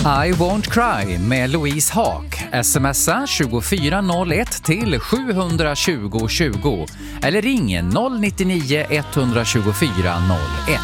I Won't Cry med Louise Haak. Smsa 2401 till 720 20 eller ring 099 124 01.